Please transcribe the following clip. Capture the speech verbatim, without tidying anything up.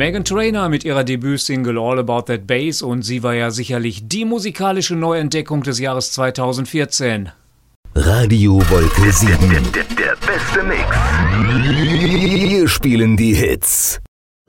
Meghan Trainor mit ihrer Debütsingle All About That Bass, und sie war ja sicherlich die musikalische Neuentdeckung des Jahres zweitausendvierzehn. Radio Wolke sieben. Der, der, der beste Mix. Wir spielen die Hits.